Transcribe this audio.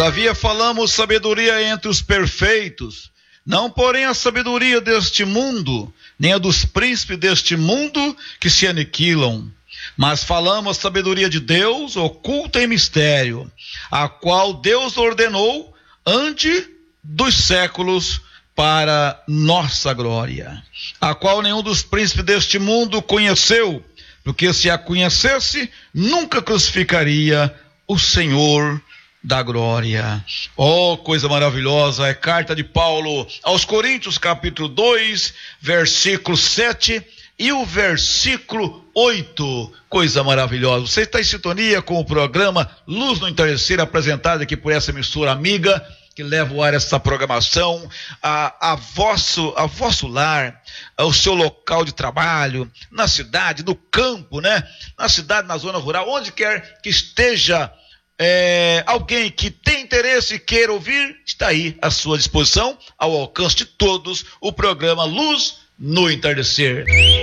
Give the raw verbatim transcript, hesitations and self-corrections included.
Todavia falamos sabedoria entre os perfeitos, não porém a sabedoria deste mundo, nem a dos príncipes deste mundo que se aniquilam, mas falamos a sabedoria de Deus oculta em mistério, a qual Deus ordenou antes dos séculos para nossa glória, a qual nenhum dos príncipes deste mundo conheceu, porque se a conhecesse, nunca crucificaria o Senhor da glória. Oh, coisa maravilhosa, é carta de Paulo aos Coríntios, capítulo dois, versículo sete e o versículo oito, coisa maravilhosa. Você está em sintonia com o programa Luz no Entardecer, apresentado aqui por essa emissora amiga, que leva ao ar essa programação, a, a, vosso, a vosso lar, ao seu local de trabalho, na cidade, no campo, né? Na cidade, na zona rural, onde quer que esteja é, alguém que tem interesse e queira ouvir, está aí à sua disposição, ao alcance de todos, o programa Luz no Entardecer.